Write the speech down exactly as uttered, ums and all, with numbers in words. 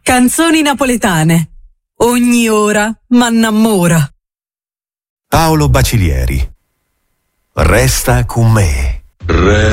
Canzoni napoletane. Ogni ora m'annamora. Paolo Bacilieri. Resta con me. Re